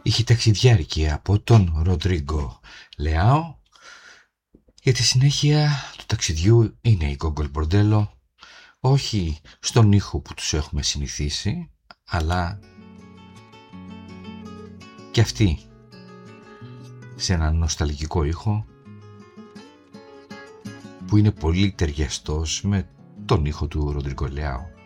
Είχε ταξιδιάρικη από τον Ροντρίγκο Λεάο. Για τη συνέχεια του ταξιδιού είναι η Γκόγκολ Μπορντέλο, όχι στον ήχο που τους έχουμε συνηθίσει, αλλά και αυτή σε έναν νοσταλγικό ήχο που είναι πολύ ταιριαστός με τον ήχο του Ροντρίγκο Λεάο.